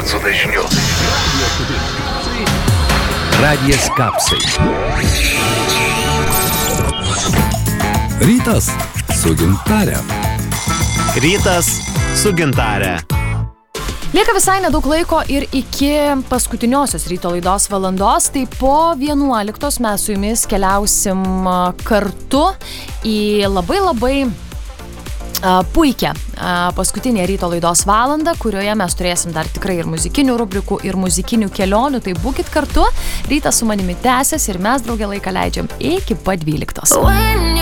Hz dažniu. Radijas Kapsai. Rytas su gintare. Rytas su gintare. Lieka visai nedaug laiko ir iki paskutiniosios ryto laidos valandos, tai po 11 mes su jumis keliausim kartu į labai puikią paskutinę ryto laidos valandą, kurioje mes turėsim dar tikrai ir muzikinių rubrikų, ir muzikinių kelionių, tai būkit kartu, rytas su manimi tęsiasi ir mes draugė laiką leidžiam iki pat 12.